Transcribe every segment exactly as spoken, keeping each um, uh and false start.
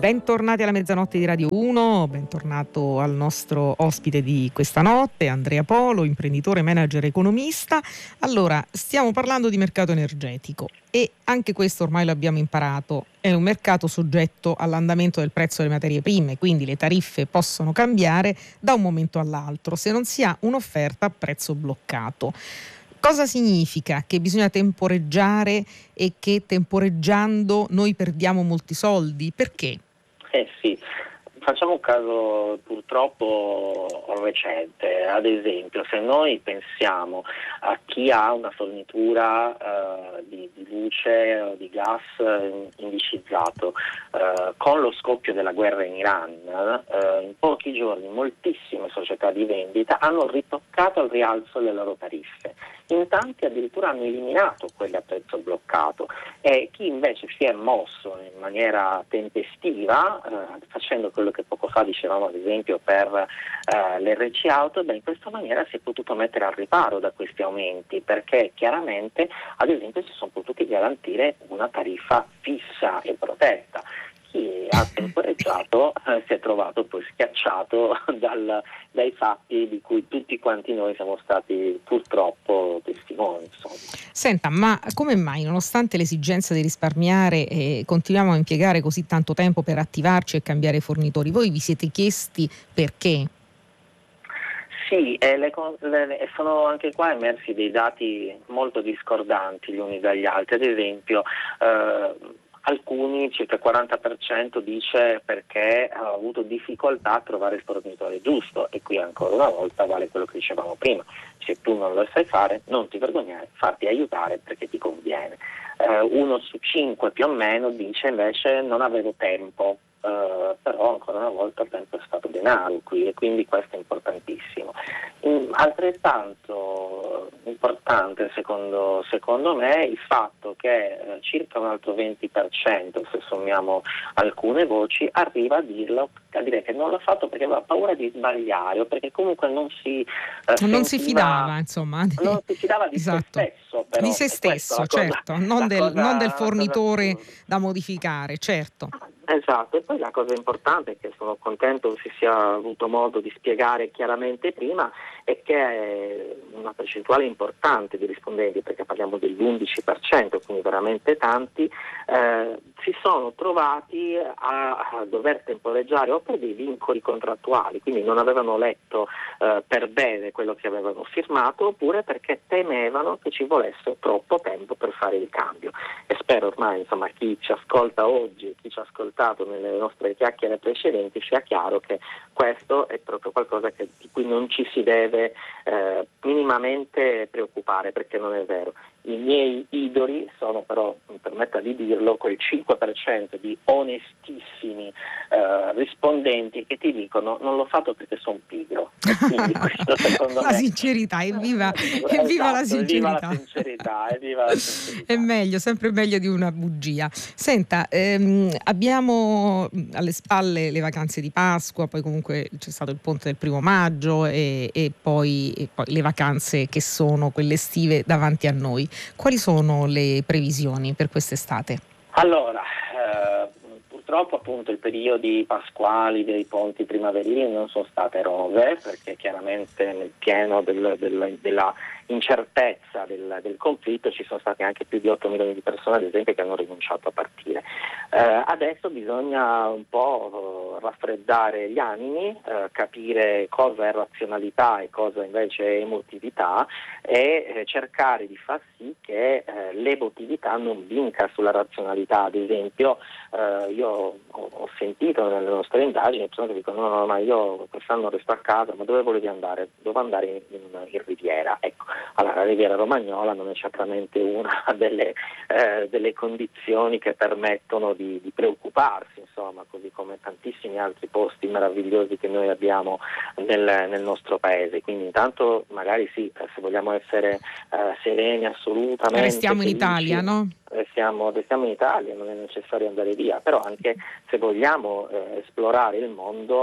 Bentornati alla mezzanotte di Radio uno, bentornato al nostro ospite di questa notte, Andrea Polo, imprenditore, manager, economista. Allora, stiamo parlando di mercato energetico e anche questo ormai l'abbiamo imparato, è un mercato soggetto all'andamento del prezzo delle materie prime, quindi le tariffe possono cambiare da un momento all'altro se non si ha un'offerta a prezzo bloccato. Cosa significa? Che bisogna temporeggiare e che temporeggiando noi perdiamo molti soldi? Perché? Eh sì, facciamo un caso purtroppo recente. Ad esempio, se noi pensiamo a chi ha una fornitura eh, di, di luce o di gas eh, indicizzato, eh, con lo scoppio della guerra in Iran, eh, in pochi giorni moltissime società di vendita hanno ritoccato al rialzo le loro tariffe. In tanti addirittura hanno eliminato quelle a prezzo bloccato, e chi invece si è mosso in maniera tempestiva, eh, facendo quello che poco fa dicevamo ad esempio per eh, l'R C auto, beh, in questa maniera si è potuto mettere al riparo da questi aumenti, perché chiaramente ad esempio si sono potuti garantire una tariffa fissa e protetta. Chi ha temporeggiato eh, si è trovato poi schiacciato dal, dai fatti di cui tutti quanti noi siamo stati purtroppo testimoni. Insomma. Senta, ma come mai, nonostante l'esigenza di risparmiare, eh, continuiamo a impiegare così tanto tempo per attivarci e cambiare fornitori? Voi vi siete chiesti perché? Sì, e le, le, sono anche qua emersi dei dati molto discordanti gli uni dagli altri. Ad esempio, eh, alcuni, circa il quaranta per cento, dice perché ha avuto difficoltà a trovare il fornitore giusto, e qui ancora una volta vale quello che dicevamo prima: se tu non lo sai fare non ti vergognare, farti aiutare perché ti conviene. Eh, uno su cinque più o meno dice invece non avevo tempo. Uh, però ancora una volta il tempo è stato denaro qui, e quindi questo è importantissimo. In, altrettanto importante secondo, secondo me il fatto che eh, circa un altro venti per cento, se sommiamo alcune voci, arriva a dirlo, a dire che non l'ha fatto perché aveva paura di sbagliare, o perché comunque non si eh, non sentiva, si fidava, insomma, di, non si fidava di esatto. se stesso, però di se stesso, cosa, certo, non del, cosa, non del fornitore da modificare, certo. Esatto, e poi la cosa importante, che sono contento si sia avuto modo di spiegare chiaramente prima, è che una percentuale importante di rispondenti, perché parliamo dell'undici per cento, quindi veramente tanti, eh, si sono trovati a, a dover temporeggiare o per dei vincoli contrattuali, quindi non avevano letto eh, per bene quello che avevano firmato, oppure perché temevano che ci volesse troppo tempo per fare il cambio. E spero ormai, insomma, chi ci ascolta oggi, chi ci ha ascoltato nelle nostre chiacchiere precedenti, sia chiaro che questo è proprio qualcosa che, di cui non ci si deve eh, minimamente preoccupare, perché non è vero. I miei idoli sono però, mi permetta di dirlo, quel cinque per cento di onestissimi eh, rispondenti che ti dicono non l'ho fatto perché sono pigro. E quindi questo secondo la me... sincerità, evviva, esatto, evviva la sincerità. Evviva la sincerità, evviva la sincerità. È meglio, sempre meglio di una bugia. Senta, ehm, abbiamo alle spalle le vacanze di Pasqua, poi comunque c'è stato il ponte del primo maggio e, e, poi, e poi le vacanze che sono quelle estive davanti a noi. Quali sono le previsioni per quest'estate? Allora, eh, purtroppo appunto i periodi pasquali dei ponti primaverili non sono state rose, perché chiaramente nel pieno del, del, della incertezza del, del conflitto ci sono stati anche più di otto milioni di persone, ad esempio, che hanno rinunciato a partire. Eh, adesso bisogna un po' raffreddare gli animi, eh, capire cosa è razionalità e cosa invece è emotività, e eh, cercare di far sì che eh, l'emotività non vinca sulla razionalità. Ad esempio, eh, io ho, ho sentito nelle nostre indagini persone che dicono no, no, ma io quest'anno resto a casa, ma dove volevi andare? Devo andare in, in, in Riviera. Ecco, allora la Riviera Romagnola non è certamente una delle, eh, delle condizioni che permettono di, di preoccuparsi, insomma, così come tantissimi altri posti meravigliosi che noi abbiamo nel, nel nostro paese. Quindi intanto magari sì, se vogliamo essere eh, sereni assolutamente, restiamo in felici, Italia, no? Restiamo, restiamo in Italia, non è necessario andare via, però anche se vogliamo eh, esplorare il mondo,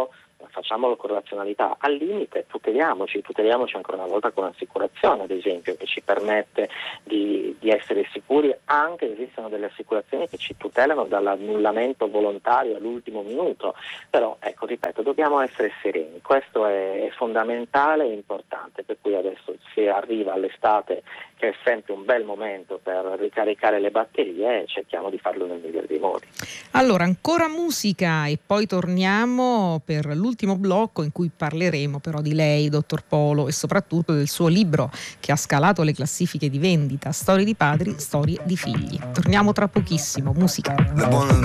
facciamolo con razionalità, al limite tuteliamoci, tuteliamoci ancora una volta con un'assicurazione, ad esempio, che ci permette di, di essere sicuri. Anche esistono delle assicurazioni che ci tutelano dall'annullamento volontario all'ultimo minuto, però ecco, ripeto, dobbiamo essere sereni, questo è, è fondamentale e importante, per cui adesso si arriva all'estate, che è sempre un bel momento per ricaricare le batterie, e cerchiamo di farlo nel migliore dei modi. Allora, ancora musica e poi torniamo per l'ultimo blocco, in cui parleremo però di lei, dottor Polo, e soprattutto del suo libro che ha scalato le classifiche di vendita, Storie di padri, storie di figli. Torniamo tra pochissimo, musica.